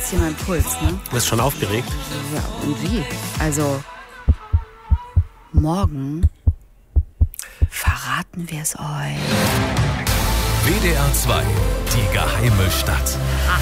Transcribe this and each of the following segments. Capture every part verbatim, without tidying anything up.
merkst hier meinen Puls, ne? Du bist schon aufgeregt? Ja, und wie? Also, morgen verraten wir es euch. W D R zwei, die geheime Stadt.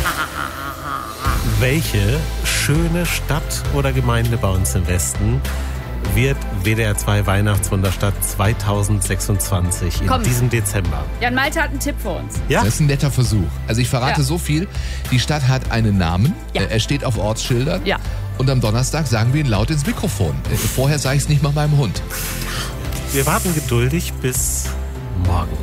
Welche schöne Stadt oder Gemeinde bei uns im Westen wird W D R zwei Weihnachtswunderstadt zweitausendsechsundzwanzig in Komm. diesem Dezember? Jan Malte hat einen Tipp für uns. Ja? Das ist ein netter Versuch. Also ich verrate Ja. so viel. Die Stadt hat einen Namen. Ja. Er steht auf Ortsschildern. Ja. Und am Donnerstag sagen wir ihn laut ins Mikrofon. Vorher sage ich es nicht mal meinem Hund. Wir warten geduldig bis morgen.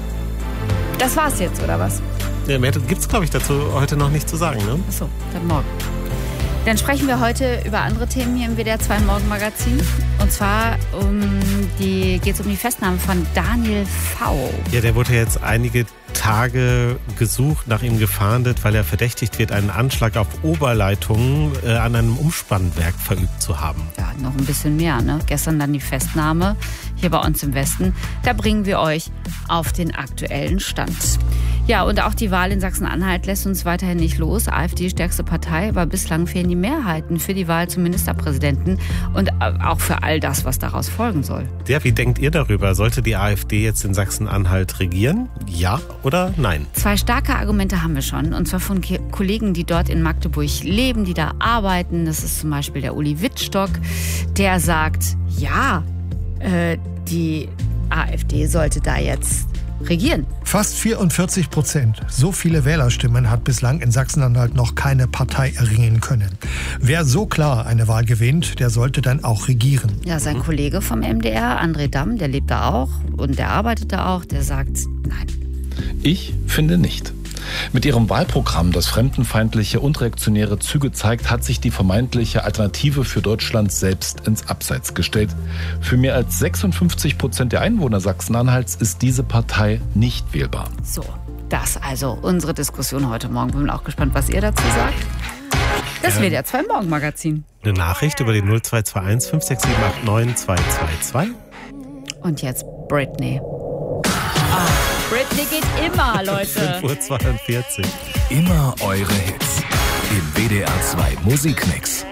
Das war's jetzt, oder was? Ja, mehr gibt's, glaube ich, dazu heute noch nicht zu sagen, ne? Achso, dann morgen. Dann sprechen wir heute über andere Themen hier im W D R zwei Morgenmagazin. Und zwar um die, geht es um die Festnahme von Daniel V. Ja, der wurde jetzt einige Tage gesucht, nach ihm gefahndet, weil er verdächtigt wird, einen Anschlag auf Oberleitungen äh, an einem Umspannwerk verübt zu haben. Ja, noch ein bisschen mehr, ne? Gestern dann die Festnahme hier bei uns im Westen. Da bringen wir euch auf den aktuellen Stand. Ja, und auch die Wahl in Sachsen-Anhalt lässt uns weiterhin nicht los. AfD stärkste Partei, aber bislang fehlen die Mehrheiten für die Wahl zum Ministerpräsidenten und auch für all das, was daraus folgen soll. Ja, wie denkt ihr darüber? Sollte die AfD jetzt in Sachsen-Anhalt regieren? Ja oder nein? Zwei starke Argumente haben wir schon, und zwar von Ke- Kollegen, die dort in Magdeburg leben, die da arbeiten. Das ist zum Beispiel der Uli Wittstock, der sagt, ja, äh, die AfD sollte da jetzt regieren. Fast vierundvierzig Prozent. So viele Wählerstimmen hat bislang in Sachsen-Anhalt noch keine Partei erringen können. Wer so klar eine Wahl gewinnt, der sollte dann auch regieren. Ja, sein mhm. Kollege vom M D R, André Damm, der lebt da auch und der arbeitet da auch, der sagt, nein. Ich finde nicht. Mit ihrem Wahlprogramm, das fremdenfeindliche und reaktionäre Züge zeigt, hat sich die vermeintliche Alternative für Deutschland selbst ins Abseits gestellt. Für mehr als sechsundfünfzig Prozent der Einwohner Sachsen-Anhalts ist diese Partei nicht wählbar. So, das also unsere Diskussion heute Morgen. Bin auch gespannt, was ihr dazu sagt. Das wird ja zwei Morgenmagazin. Eine Nachricht über die null zwei zwei eins fünf sechs sieben acht neun zwei zwei zwei. Und jetzt Britney. Ah, Britney geht immer, Leute. fünf Uhr zweiundvierzig. Immer eure Hits. Im W D R zwei Musikmix.